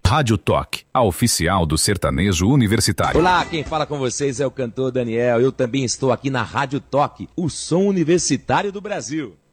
Rádio Toque, a oficial do sertanejo universitário. Olá, quem fala com vocês é o cantor Daniel. Eu também estou aqui na Rádio Toque, o som universitário do Brasil.